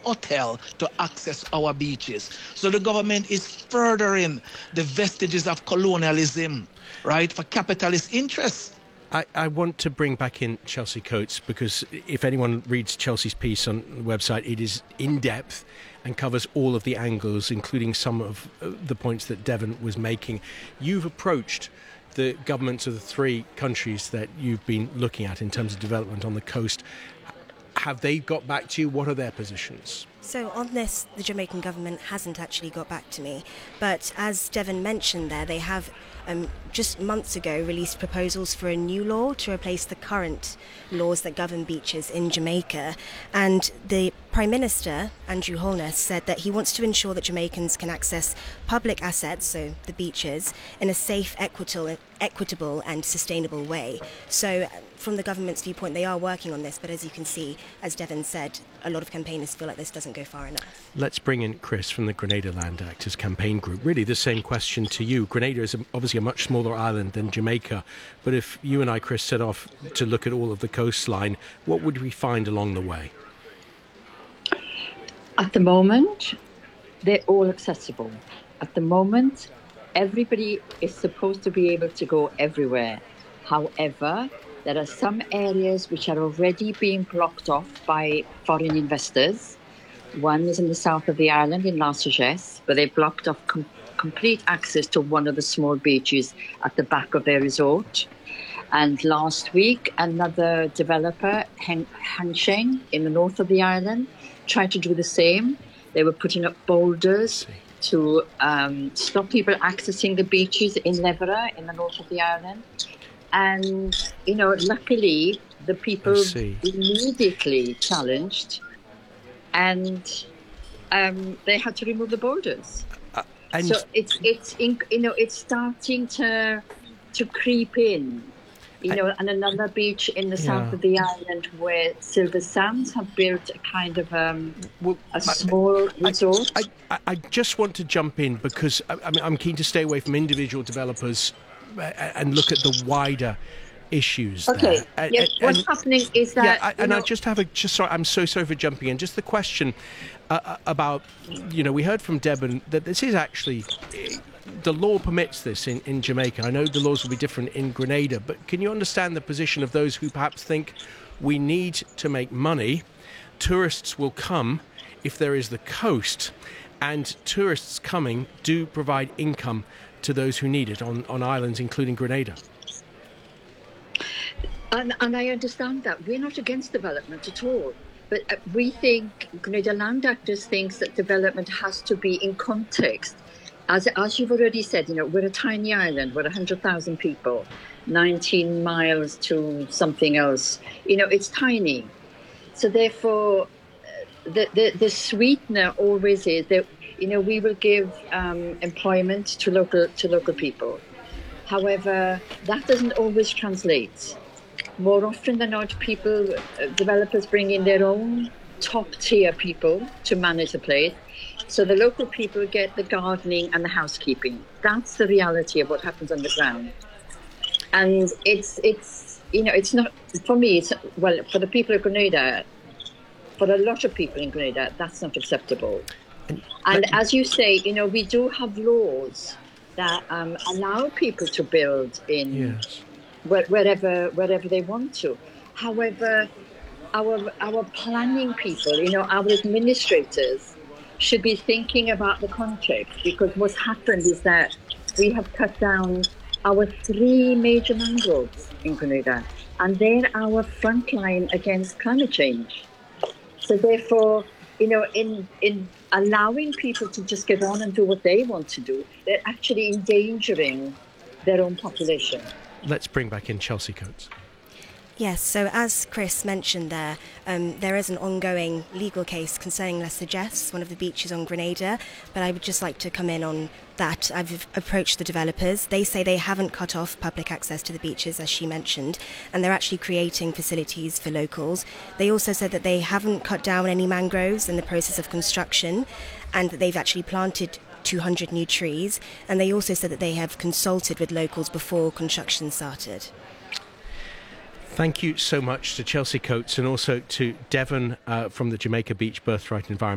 hotel to access our beaches. So the government is furthering the vestiges of colonialism, right, for capitalist interests. I want to bring back in Chelsea Coates, because if anyone reads Chelsea's piece on the website, it is in-depth and covers all of the angles, including some of the points that Devon was making. You've approached the governments of the three countries that you've been looking at in terms of development on the coast. Have they got back to you? What are their positions? So on this, the Jamaican government hasn't actually got back to me. But as Devon mentioned there, they have just months ago released proposals for a new law to replace the current laws that govern beaches in Jamaica. And the Prime Minister, Andrew Holness, said that he wants to ensure that Jamaicans can access public assets, so the beaches, in a safe, equitable and sustainable way. So from the government's viewpoint, they are working on this, but as you can see, as Devon said, a lot of campaigners feel like this doesn't go far enough. Let's bring in Chris from the Grenada Land Actors campaign group. Really the same question to you. Grenada is obviously a much smaller island than Jamaica, but if you and I, Chris, set off to look at all of the coastline, what would we find along the way? At the moment, they're all accessible. At the moment, everybody is supposed to be able to go everywhere. However, there are some areas which are already being blocked off by foreign investors. One is in the south of the island in La Sagesse, where they blocked off complete access to one of the small beaches at the back of their resort. And last week, another developer, Hansheng, in the north of the island, tried to do the same. They were putting up boulders to stop people accessing the beaches in Levera, in the north of the island. And, luckily, the people immediately challenged, and they had to remove the borders. So it's starting to creep in. And another beach in the south of the island where Silver Sands have built a kind of a small resort. I just want to jump in because I'm keen to stay away from individual developers and look at the wider issues. Okay. There. Yes. What's happening is that. I just have sorry. I'm so sorry for jumping in. Just the question about we heard from Devon that this is actually the law permits this in Jamaica. I know the laws will be different in Grenada, but can you understand the position of those who perhaps think we need to make money? Tourists will come if there is the coast, and tourists coming do provide income to those who need it on islands, including Grenada. And I understand that. We're not against development at all. But we think, Grenada Land Actors thinks that development has to be in context. As you've already said, we're a tiny island. We're 100,000 people, 19 miles to something else. It's tiny. So therefore, the sweetener always is that, we will give employment to local people. However, that doesn't always translate. More often than not, developers bring in their own top-tier people to manage the place. So the local people get the gardening and the housekeeping. That's the reality of what happens on the ground. And it's not, for me, for the people of Grenada, for a lot of people in Grenada, that's not acceptable. And as you say, we do have laws that allow people to build in wherever they want to. However, our planning people, our administrators should be thinking about the context, because what's happened is that we have cut down our 3 major mangroves in Grenada, and they're our front line against climate change. So therefore, in allowing people to just get on and do what they want to do, they're actually endangering their own population. Let's bring back in Chelsea Coates. Yes, so as Chris mentioned there is an ongoing legal case concerning La Sagesse, one of the beaches on Grenada, but I would just like to come in on that. I've approached the developers. They say they haven't cut off public access to the beaches, as she mentioned, and they're actually creating facilities for locals. They also said that they haven't cut down any mangroves in the process of construction, and that they've actually planted 200 new trees, and they also said that they have consulted with locals before construction started. Thank you so much to Chelsea Coates and also to Devon from the Jamaica Beach Birthright Environment.